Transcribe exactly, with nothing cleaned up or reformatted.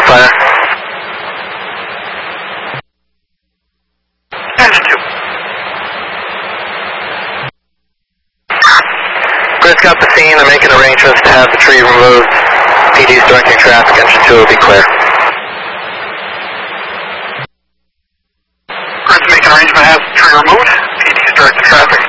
fire. Engine two. Grid's got the scene. They're making arrangements to have the tree removed. P D's directing traffic. Engine two will be clear. Grid's making arrangement to have the tree removed. P D's directing traffic.